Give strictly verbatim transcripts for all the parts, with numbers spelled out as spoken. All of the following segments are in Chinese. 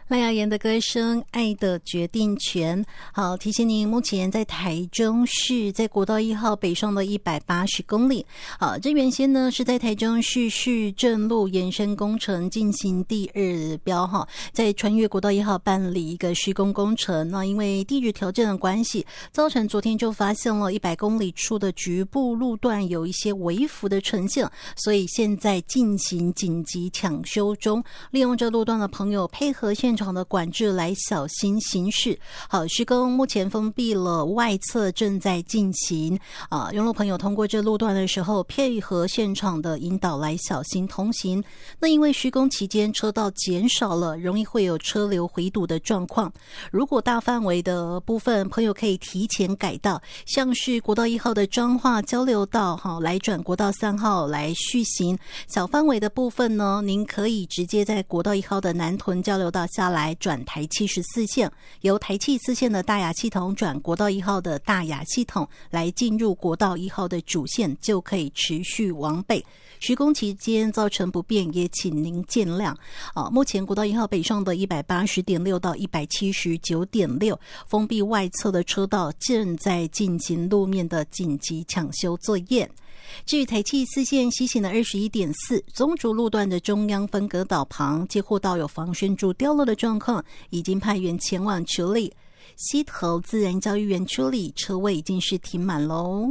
赖雅妍的歌声《爱的决定权》。好，提醒您，目前在台中市，在国道一号北上的一百八十公里。好，这原先呢是在台中市市政路延伸工程进行第二标哈，在穿越国道一号办理一个施工工程。那因为地质条件的关系，造成昨天就发现了一百公里处的局部路段有一些微幅的呈现，所以现在进行紧急抢修中。利用这路段的朋友配合现场的管制来小心行驶。好，施工目前封闭了外侧正在进行啊，用路朋友通过这路段的时候配合现场的引导来小心通行。那因为施工期间车道减少了，容易会有车流回堵的状况。如果大范围的部分朋友可以提前改道，像是国道一号的彰化交流道好来转国道三号来续行。小范围的部分呢，您可以直接在国道一号的南屯交流道下来转台七十四线，由台七四线的大雅系统转国道一号的大雅系统来进入国道一号的主线，就可以持续往北。施工期间造成不便，也请您见谅。啊，目前国道一号北上的 一百八十点六 到 一百七十九点六 封闭外侧的车道正在进行路面的紧急抢修作业。至于台七四线西行的 二十一点四 宗竹路段的中央分隔岛旁接货道有防悬柱掉落的状况，已经派员前往处理。溪头自然教育园处理车位已经是停满喽。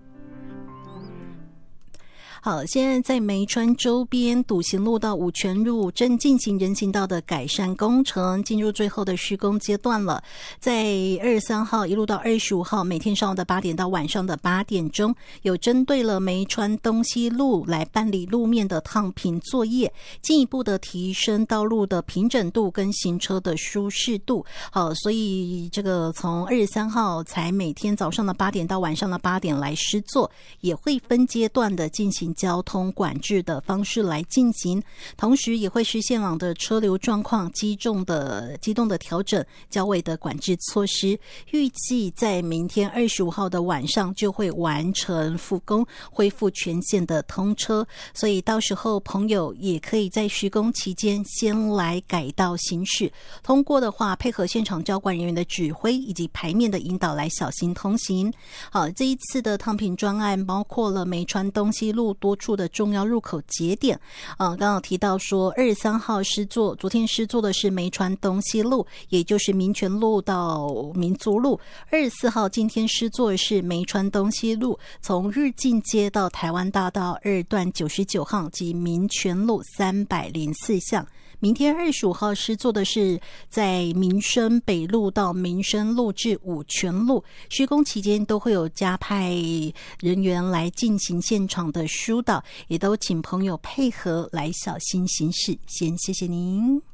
好，现在在梅川周边笃行路到五泉路正进行人行道的改善工程，进入最后的施工阶段了。在二十三号一路到二十五号，每天上午的八点到晚上的八点钟，有针对了梅川东西路来办理路面的烫平作业，进一步的提升道路的平整度跟行车的舒适度。好，所以这个从二十三号才每天早上的八点到晚上的八点来施作，也会分阶段的进行交通管制的方式来进行，同时也会视现场的车流状况机动的机动的调整较为的管制措施。预计在明天二十五号的晚上就会完成复工，恢复全线的通车。所以到时候朋友也可以在施工期间先来改道行驶，通过的话配合现场交管人员的指挥以及排面的引导来小心通行。好，这一次的烫平专案包括了梅川东西路多处的重要入口节点，呃，刚刚提到说二十三号施作，昨天施作的是梅川东西路，也就是民权路到民族路。二十四号今天施作的是梅川东西路，从日进街到台湾大道二段九十九号及民权路三百零四巷。明天二十五号施作的是在民生北路到民生路至五泉路，施工期间都会有加派人员来进行现场的疏导，也都请朋友配合来小心行驶。先谢谢您。